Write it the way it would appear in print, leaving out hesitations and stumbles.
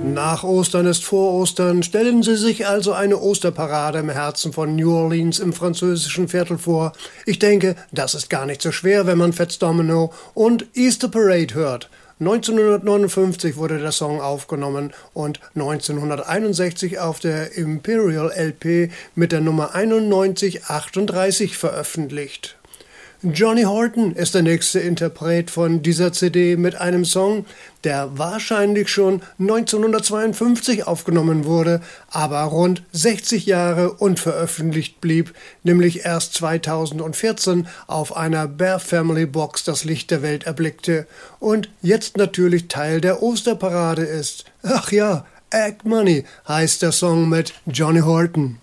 Nach Ostern ist vor Ostern. Stellen Sie sich also eine Osterparade im Herzen von New Orleans im französischen Viertel vor. Ich denke, das ist gar nicht so schwer, wenn man Fats Domino und Easter Parade hört. 1959 wurde der Song aufgenommen und 1961 auf der Imperial LP mit der Nummer 9138 veröffentlicht. Johnny Horton ist der nächste Interpret von dieser CD mit einem Song, der wahrscheinlich schon 1952 aufgenommen wurde, aber rund 60 Jahre unveröffentlicht blieb, nämlich erst 2014 auf einer Bear Family Box das Licht der Welt erblickte und jetzt natürlich Teil der Osterparade ist. Ach ja, Egg Money heißt der Song mit Johnny Horton.